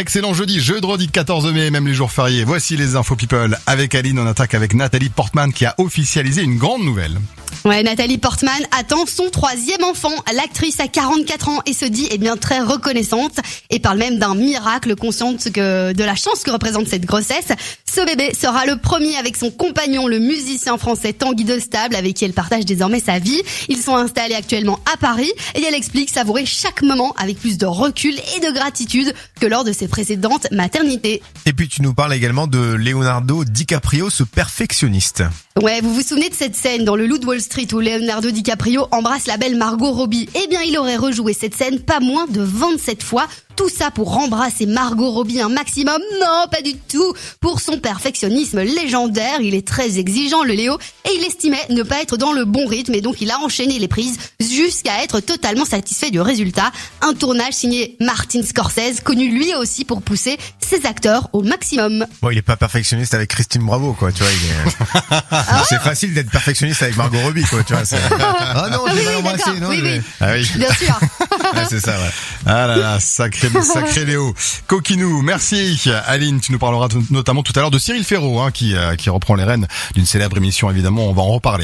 Excellent jeudi 14 mai, même les jours fériés. Voici les infos people avec Aline. On attaque avec Nathalie Portman qui a officialisé une grande nouvelle. Ouais, Nathalie Portman attend son 3e enfant. L'actrice a 44 ans et se dit très reconnaissante et parle même d'un miracle, consciente de la chance que représente cette grossesse. Ce bébé sera le premier avec son compagnon, le musicien français Tanguy Dostable, avec qui elle partage désormais sa vie. Ils sont installés actuellement à Paris et elle explique savourer chaque moment avec plus de recul et de gratitude que lors de ses précédentes maternités. Et puis tu nous parles également de Leonardo DiCaprio, ce perfectionniste. Ouais, vous vous souvenez de cette scène dans Le Loup de Wall Street où Leonardo DiCaprio embrasse la belle Margot Robbie? Il aurait rejoué cette scène pas moins de 27 fois. Tout ça pour embrasser Margot Robbie un maximum? Non, pas du tout. Pour son perfectionnisme légendaire, il est très exigeant, le Léo, et il estimait ne pas être dans le bon rythme, et donc il a enchaîné les prises jusqu'à être totalement satisfait du résultat. Un tournage signé Martin Scorsese, connu lui aussi pour pousser ses acteurs au maximum. Bon, il est pas perfectionniste avec Christine Bravo, quoi, tu vois, c'est facile d'être perfectionniste avec Margot Robbie, quoi, tu vois, ah non, j'ai mal embrassé, non, oui. Ah oui. Bien sûr. Ouais, c'est ça, ouais. Ah là là, sacré Léo. Coquinou, merci. Aline, tu nous parleras notamment tout à l'heure de Cyril Ferraud, qui reprend les rênes d'une célèbre émission, évidemment, on va en reparler.